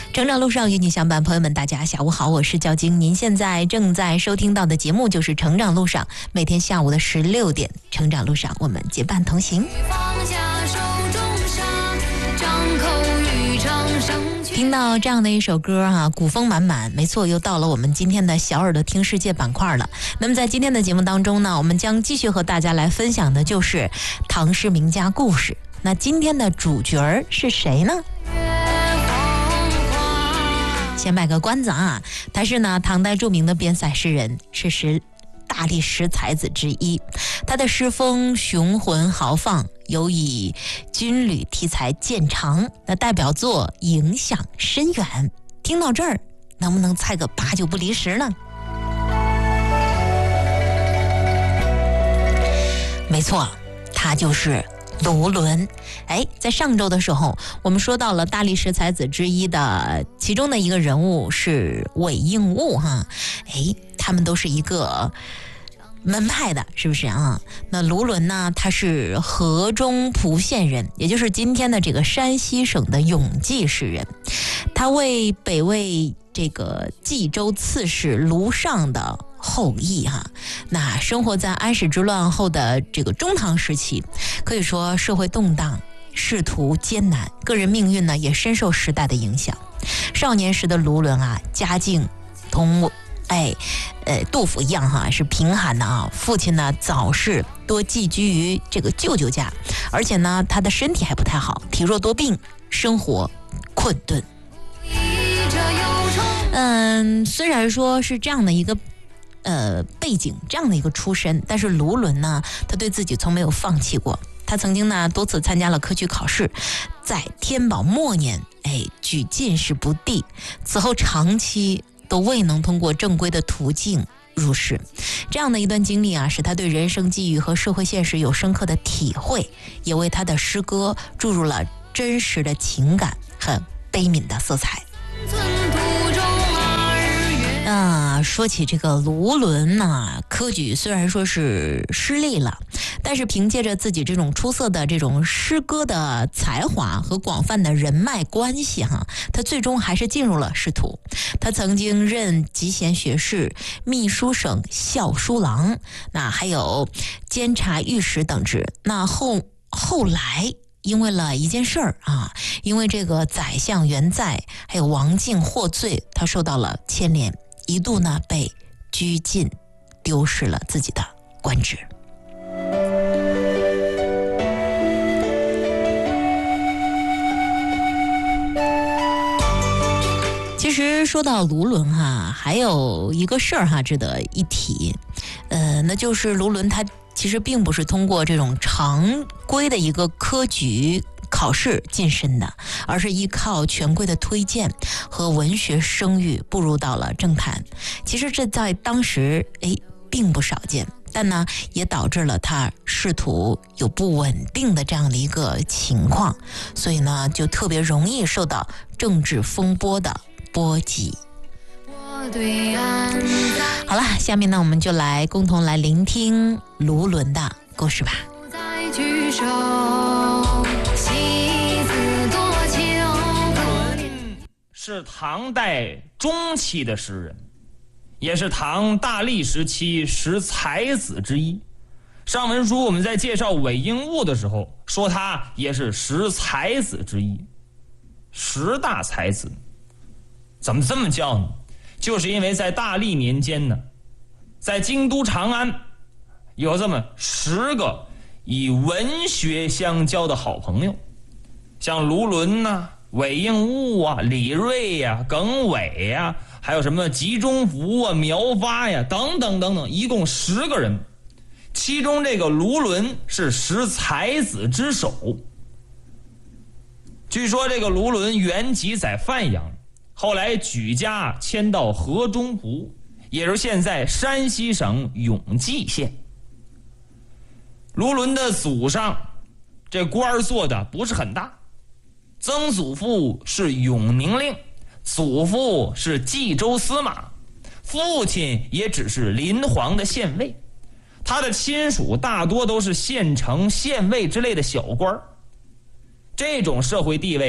成长路上与你相伴，朋友们大家下午好，我是焦晶。您现在正在收听到的节目就是成长路上，每天下午的16点，成长路上我们结伴同行。听到这样的一首歌啊，古风满满，没错，又到了我们今天的小耳朵听世界板块了。那么在今天的节目当中呢，我们将继续和大家来分享的就是唐诗名家故事。那今天的主角是谁呢？先卖个关子啊，他是呢唐代著名的边塞诗人，是大历十才子之一。他的诗风雄浑豪放，尤以军旅题材见长，那代表作影响深远。听到这儿，能不能猜个8、9不离10呢？没错，他就是卢纶。在上周的时候，我们说到了大历十才子之一的其中的一个人物是韦应物哈。他们都是一个门派的，是不是啊？那卢纶呢，他是河中蒲县人，也就是今天的这个山西省的永济市人。他为北魏这个冀州刺史卢尚的后裔哈。那生活在安史之乱后的这个中唐时期，可以说社会动荡，仕途艰难，个人命运呢也深受时代的影响。少年时的卢纶啊，家境同杜甫一样哈，是贫寒的啊。父亲呢早逝，多寄居于这个舅舅家，而且呢他的身体还不太好，体弱多病，生活困顿。虽然说是这样的一个背景，这样的一个出身，但是卢纶呢，他对自己从没有放弃过。他曾经呢多次参加了科举考试，在天宝末年举进士不第，此后长期都未能通过正规的途径入仕。这样的一段经历啊，使他对人生际遇和社会现实有深刻的体会，也为他的诗歌注入了真实的情感和悲悯的色彩。说起这个卢纶呢，科举虽然说是失利了，但是凭借着自己这种出色的这种诗歌的才华和广泛的人脉关系哈，他最终还是进入了仕途。他曾经任集贤学士、秘书省校书郎，那还有监察御史等职。那后来因为了一件事儿啊，因为这个宰相袁在还有王敬获罪，他受到了牵连，一度呢被拘禁，丢失了自己的官职。其实说到卢纶哈，还有一个事儿哈值得一提，那就是卢纶他其实并不是通过这种常规的一个科举考试晋升的，而是依靠权贵的推荐和文学声誉步入到了政坛。其实这在当时并不少见，但呢也导致了他仕途有不稳定的这样的一个情况，所以呢就特别容易受到政治风波的波及。好了，下面呢我们就来共同来聆听卢纶的故事吧。 是唐代中期的诗人，也是唐大历时期十才子之一。上文书我们在介绍韦应物的时候说他也是十才子之一。十大才子怎么这么叫呢？就是因为在大历年间呢，在京都长安有这么10个以文学相交的好朋友，像卢纶呐、韦应物啊、李锐呀、耿伟呀，还有什么集中福啊、苗发呀等等等等，一共10个人。其中这个卢纶是十才子之首。据说这个卢纶原籍在范阳，后来举家迁到河中蒲，也就是现在山西省永济县。卢纶的祖上这官做的不是很大，曾祖父是永宁令，祖父是冀州司马，父亲也只是临潢的县尉，他的亲属大多都是县城县尉之类的小官。这种社会地位啊，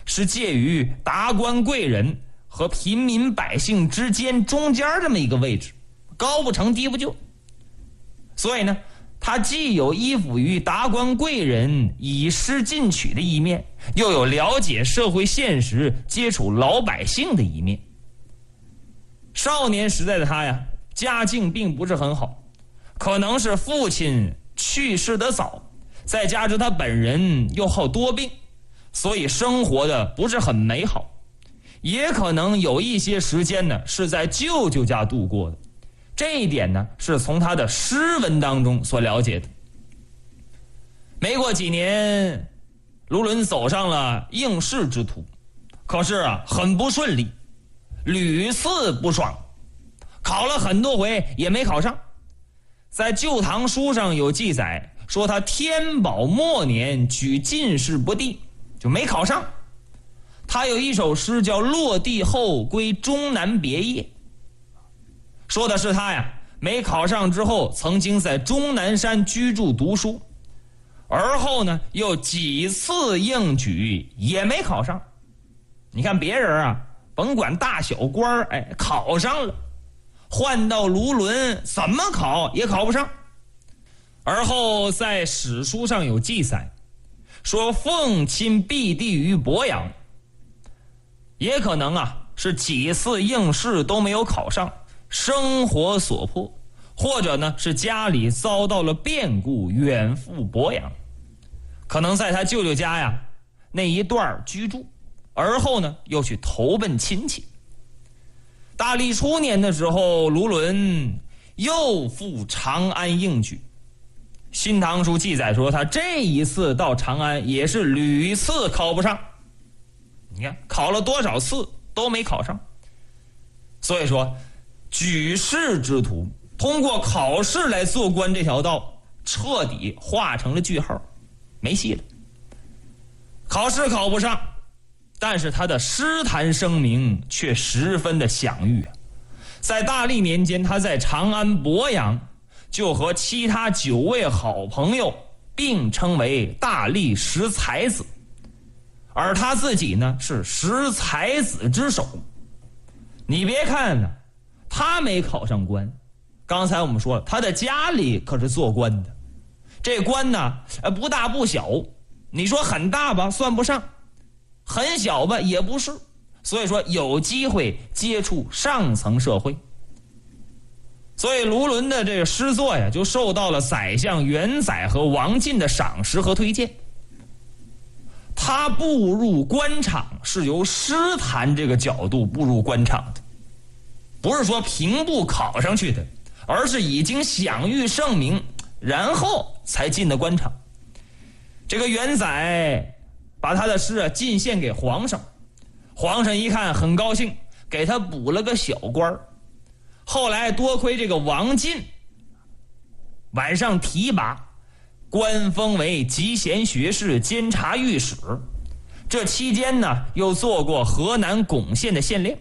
是介于达官贵人和平民百姓之间中间这么一个位置，高不成低不就。所以呢，他既有依附于达官贵人以诗进取的一面，又有了解社会现实接触老百姓的一面。少年时代的他呀，家境并不是很好，可能是父亲去世得早，再加之他本人又好多病，所以生活的不是很美好。也可能有一些时间呢是在舅舅家度过的，这一点呢是从他的诗文当中所了解的。没过几年，卢纶走上了应试之途，可是很不顺利，屡次不爽，考了很多回也没考上。在《旧唐书》上有记载说他天宝末年举进士不第，就没考上。他有一首诗叫《落地后归终南别业》，说的是他呀没考上之后曾经在终南山居住读书，而后呢又几次应举也没考上。你看别人甭管大小官考上了，换到卢纶怎么考也考不上。而后在史书上有记载说奉亲避地于鄱阳，也可能是几次应试都没有考上，生活所迫，或者呢是家里遭到了变故，远赴鄱阳，可能在他舅舅家那一段居住，而后呢又去投奔亲戚。大历初年的时候，卢纶又赴长安应举。新唐书记载说他这一次到长安也是屡次考不上，你看考了多少次都没考上。所以说举仕之途，通过考试来做官这条道彻底画成了句号，没戏了。考试考不上，但是他的诗坛声名却十分的享誉。在大历年间，他在长安鄱阳就和其他9位好朋友并称为大历十才子，而他自己呢是十才子之首。你别看他没考上官，刚才我们说了，他的家里可是做官的，这官呢不大不小，你说很大吧算不上，很小吧也不是，所以说有机会接触上层社会。所以卢纶的这个诗作就受到了宰相元载和王进的赏识和推荐。他步入官场是由诗坛这个角度步入官场的，不是说平步考上去的，而是已经享誉盛名，然后才进的官场。这个元载把他的诗进献给皇上，皇上一看很高兴，给他补了个小官。后来多亏这个王进晚上提拔，官封为集贤学士监察御史，这期间呢又做过河南巩县的县令。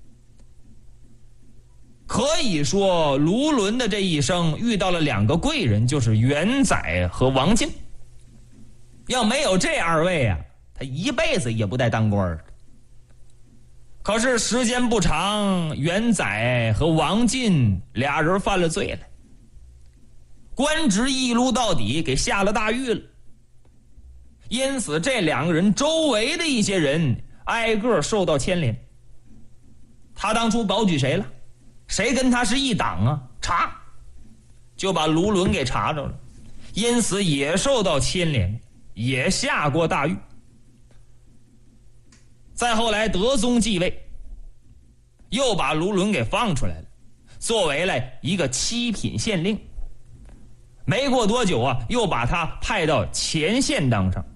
可以说卢纶的这一生遇到了2个贵人，就是元载和王进。要没有这2位他一辈子也不带当官的。可是时间不长，元载和王进俩人犯了罪了，官职一撸到底，给下了大狱了。因此这2个人周围的一些人挨个受到牵连。他当初保举谁了？谁跟他是一党查，就把卢纶给查着了，因此也受到牵连，也下过大狱。再后来德宗继位，又把卢纶给放出来了，作为了一个7品县令。没过多久又把他派到前线当上，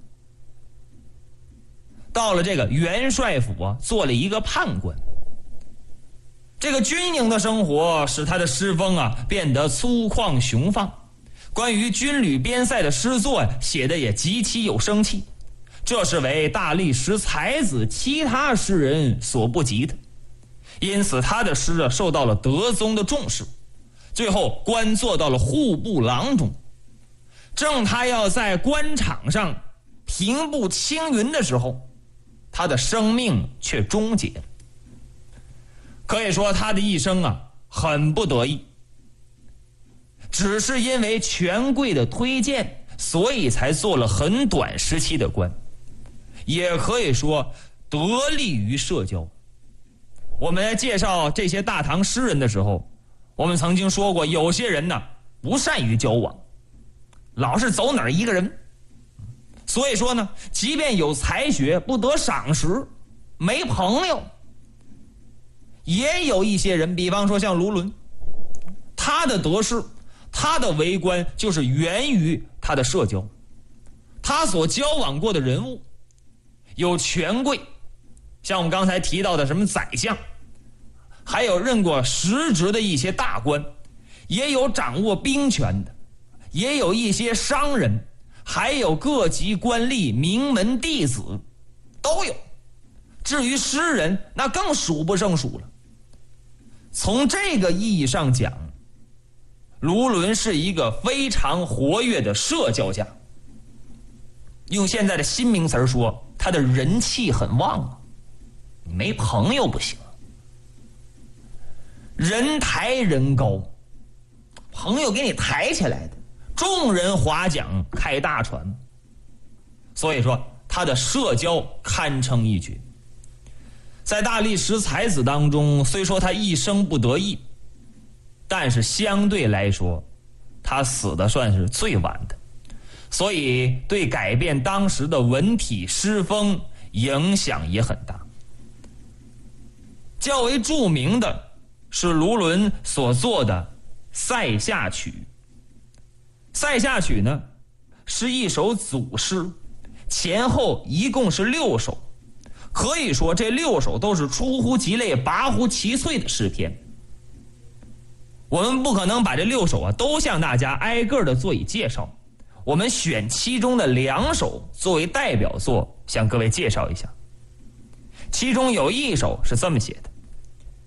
到了这个元帅府做了一个判官。这个军营的生活使他的诗风变得粗犷雄放，关于军旅边塞的诗作写的也极其有生气，这是为大历十才子其他诗人所不及的。因此他的诗受到了德宗的重视，最后官做到了户部郎中。正他要在官场上平步青云的时候， 他的生命却终结。可以说他的一生很不得意，只是因为权贵的推荐，所以才做了很短时期的官，也可以说得力于社交。我们在介绍这些大唐诗人的时候，我们曾经说过，有些人不善于交往，老是走哪儿一个人。所以说即便有才学，不得赏识，没朋友。也有一些人，比方说像卢纶，他的得势，他的为官就是源于他的社交。他所交往过的人物有权贵，像我们刚才提到的什么宰相，还有任过实职的一些大官，也有掌握兵权的，也有一些商人，还有各级官吏、名门弟子都有。至于诗人，那更数不胜数了。从这个意义上讲，卢纶是一个非常活跃的社交家。用现在的新名词说，他的人气很旺没朋友不行。人抬人高，朋友给你抬起来的，众人划桨开大船。所以说他的社交堪称一绝。在大历十才子当中，虽说他一生不得意，但是相对来说他死的算是最晚的，所以对改变当时的文体诗风影响也很大。较为著名的是卢纶所作的《塞下曲》。《塞下曲》呢是一首组诗，前后一共是6首，可以说这6首都是出乎其类、拔乎其萃的诗篇。我们不可能把这6首都向大家挨个的做以介绍，我们选其中的2首作为代表作向各位介绍一下。其中有一首是这么写的：